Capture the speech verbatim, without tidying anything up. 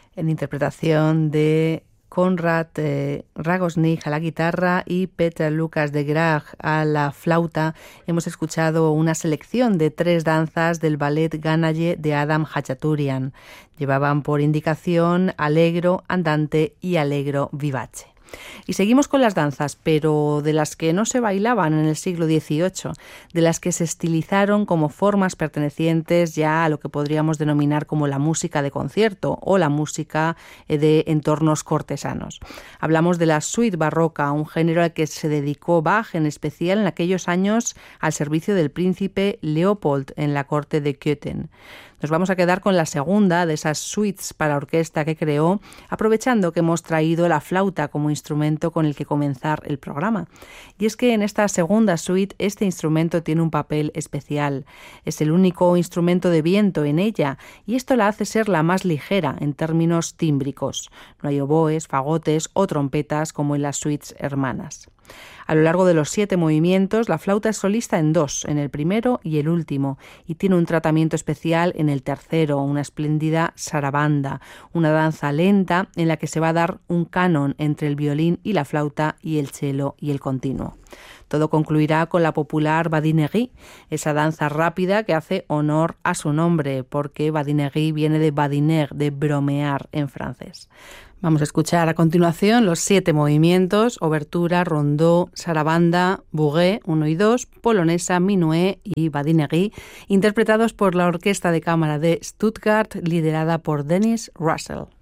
en interpretación de Konrad eh, Ragosnik a la guitarra y Peter Lucas de Graag a la flauta. Hemos escuchado una selección de tres danzas del ballet Ganaye de Adam Hachaturian. Llevaban por indicación Allegro, Andante y Allegro Vivace. Y seguimos con las danzas, pero de las que no se bailaban en el siglo dieciocho, de las que se estilizaron como formas pertenecientes ya a lo que podríamos denominar como la música de concierto o la música de entornos cortesanos. Hablamos de la suite barroca, un género al que se dedicó Bach en especial en aquellos años al servicio del príncipe Leopold en la corte de Köthen. Nos vamos a quedar con la segunda de esas suites para orquesta que creó, aprovechando que hemos traído la flauta como instrumento con el que comenzar el programa. Y es que en esta segunda suite este instrumento tiene un papel especial. Es el único instrumento de viento en ella y esto la hace ser la más ligera en términos tímbricos. No hay oboes, fagotes o trompetas como en las suites hermanas. A lo largo de los siete movimientos, la flauta es solista en dos, en el primero y el último, y tiene un tratamiento especial en el tercero, una espléndida sarabanda, una danza lenta en la que se va a dar un canon entre el violín y la flauta y el cello y el continuo. Todo concluirá con la popular badinnerie, esa danza rápida que hace honor a su nombre, porque badinnerie viene de badiner, de bromear en francés. Vamos a escuchar a continuación los siete movimientos: obertura, rondó, sarabanda, bouguet uno y dos, polonesa, minuet y badinnerie, interpretados por la Orquesta de Cámara de Stuttgart, liderada por Dennis Russell.